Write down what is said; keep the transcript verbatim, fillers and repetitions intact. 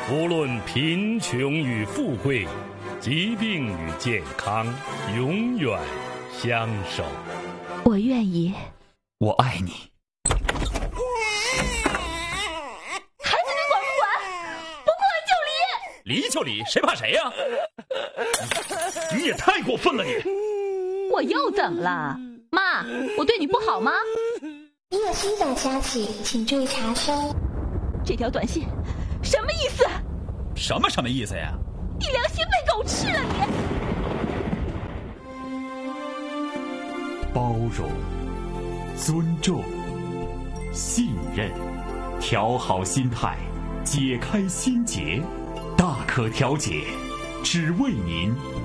无论贫穷与富贵，疾病与健康，永远相守。 我愿意。 我爱你。 孩子你管不管？不管就离。 离就离，谁怕谁呀、啊？你也太过分了你！ 我又怎么了？妈，我对你不好吗？ 你有新短消息，请注意查收。 这条短信什么意思？ 什么什么意思呀？ 你良心被狗吃了你！ 包容、尊重、信任，调好心态，解开心结，大可调解，只为您